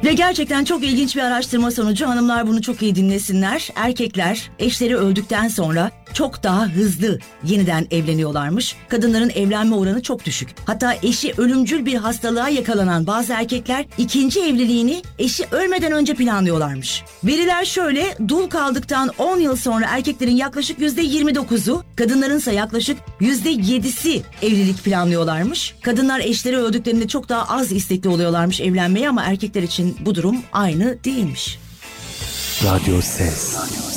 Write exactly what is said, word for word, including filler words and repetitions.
Ve gerçekten çok ilginç bir araştırma sonucu, hanımlar bunu çok iyi dinlesinler. Erkekler eşleri öldükten sonra çok daha hızlı yeniden evleniyorlarmış. Kadınların evlenme oranı çok düşük. Hatta eşi ölümcül bir hastalığa yakalanan bazı erkekler ikinci evliliğini eşi ölmeden önce planlıyorlarmış. Veriler şöyle: dul kaldıktan on yıl sonra erkeklerin yaklaşık yüzde yirmi dokuzu, kadınlarınsa yaklaşık yüzde yedisi evlilik planlıyorlarmış. Kadınlar eşleri öldüklerinde çok daha az istekli oluyorlarmış evlenmeye, ama erkekler için bu durum aynı değilmiş. Radyo Ses.